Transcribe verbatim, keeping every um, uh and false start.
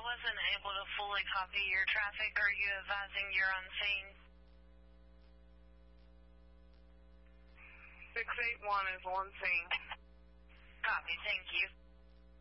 wasn't able to fully copy your traffic. Are you advising you're on scene? six eight one is on scene. Copy, thank you.